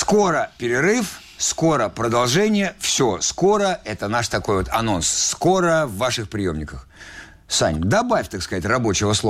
Скоро перерыв, скоро продолжение. Все, скоро, это наш такой вот анонс. Скоро в ваших приемниках. Сань, добавь, так сказать, рабочего слова.